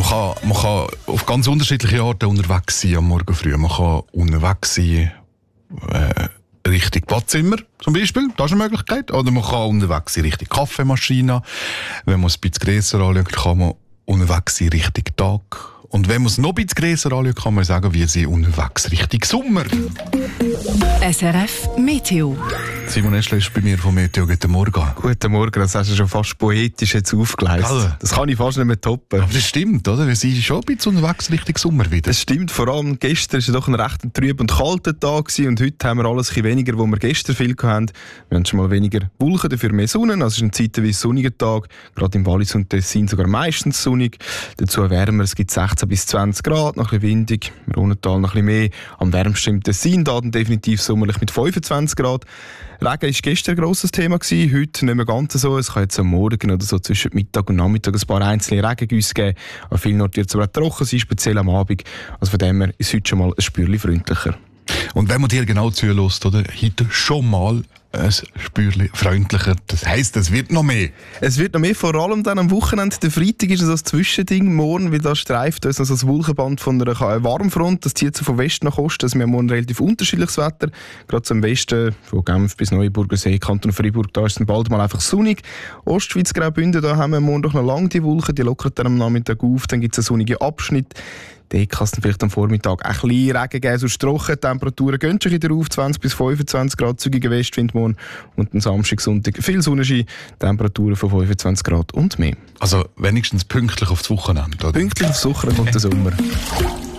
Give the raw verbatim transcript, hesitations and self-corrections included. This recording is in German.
kann, man kann auf ganz unterschiedliche Arten unterwegs sein am Morgen früh. Man kann unterwegs sein, äh, Richtung Badzimmer zum Beispiel, das ist eine Möglichkeit. Oder man kann unterwegs sein Richtung Kaffeemaschine. Wenn man es ein bisschen grösser anschaut, kann man unterwegs sein Richtung Tag. Und wenn man es noch ein bisschen grösser anschaut, kann man sagen, wir sind unterwegs Richtung Sommer. S R F Meteo. Simon Eschle ist bei mir von Meteo. Guten Morgen. Guten Morgen, das hast du schon fast poetisch jetzt aufgeleistet. Gell? Das kann ich fast nicht mehr toppen. Aber das stimmt, oder? Wir sind schon ein bisschen unterwegs Richtung Sommer wieder. Das stimmt, vor allem gestern war es doch ein recht trüb und kalter Tag gewesen, und heute haben wir alles ein bisschen weniger, wo wir gestern viel hatten. Wir haben schon mal weniger Wolken, dafür mehr Sonne. Also es ist ein zeitweise sonniger Tag, gerade im Wallis und Tessin sogar meistens sonnig. Dazu wärmer, es gibt sechzehn bis zwanzig Grad, noch ein bisschen windig, im Rhontal noch ein bisschen mehr. Am wärmsten im Tessin, da dann definitiv sommerlich mit fünfundzwanzig Grad. Regen war gestern ein grosses Thema gewesen, heute nicht mehr ganz so. Es kann jetzt am Morgen oder so zwischen Mittag und Nachmittag ein paar einzelne Regengüsse geben. An vielen Orten wird es aber trocken sein, speziell am Abend. Also von dem her ist heute schon mal ein Spürchen freundlicher. Und wenn man dir genau zuhört, oder? Heute schon mal ein Spürchen freundlicher. Das heisst, es wird noch mehr. Es wird noch mehr, vor allem dann am Wochenende. Der Freitag ist so ein Zwischending. Morgen, weil da streift uns also das Wolkenband von einer Warmfront. Das zieht so von Westen nach Osten. Also wir haben morgen relativ unterschiedliches Wetter. Gerade so im Westen, von Genf bis Neuenburger See, Kanton Freiburg, da ist es dann bald mal einfach sonnig. Ostschweiz, Graubünden, da haben wir morgen doch noch lange die Wolken. Die lockern dann am Nachmittag auf. Dann gibt es einen sonnigen Abschnitt. Dort kann es dann vielleicht am Vormittag ein bisschen Regen geben, sonst trocken. Die Temperaturen gehen schon wieder auf, zwanzig bis fünfundzwanzig Grad, zügiger Westwind morgen. Und am Samstag, Sonntag viel Sonnenschein, Temperaturen von fünfundzwanzig Grad und mehr. Also wenigstens pünktlich aufs Wochenende, oder? Pünktlich aufs Wochenende kommt der Sommer.